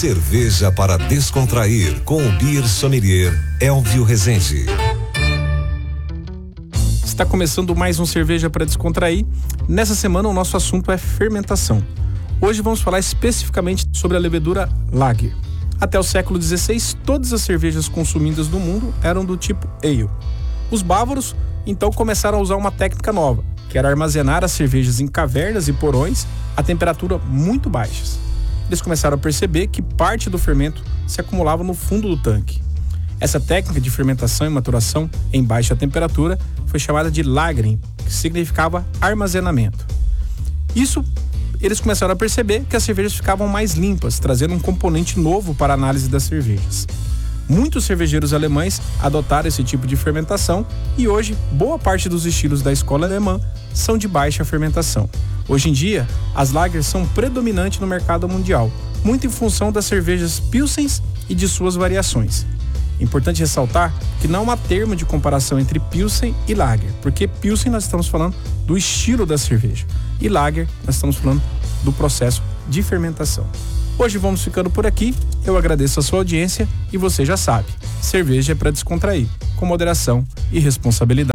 Cerveja para descontrair com o Beer Sommelier Elvio Rezende. Está começando mais um Cerveja para Descontrair. Nessa semana o nosso assunto é fermentação. Hoje vamos falar especificamente sobre a levedura Lager. Até o século XVI, todas as cervejas consumidas no mundo eram do tipo ale. Os bávaros, então, começaram a usar uma técnica nova, que era armazenar as cervejas em cavernas e porões a temperatura muito baixas. Eles começaram a perceber que parte do fermento se acumulava no fundo do tanque. Essa técnica de fermentação e maturação em baixa temperatura foi chamada de lagering, que significava armazenamento. Eles começaram a perceber que as cervejas ficavam mais limpas, trazendo um componente novo para a análise das cervejas. Muitos cervejeiros alemães adotaram esse tipo de fermentação e hoje boa parte dos estilos da escola alemã são de baixa fermentação. Hoje em dia, as lagers são predominantes no mercado mundial, muito em função das cervejas Pilsens e de suas variações. Importante ressaltar que não há termo de comparação entre Pilsen e Lager, porque Pilsen nós estamos falando do estilo da cerveja e Lager nós estamos falando do processo de fermentação. Hoje vamos ficando por aqui, eu agradeço a sua audiência e você já sabe, cerveja é para descontrair, com moderação e responsabilidade.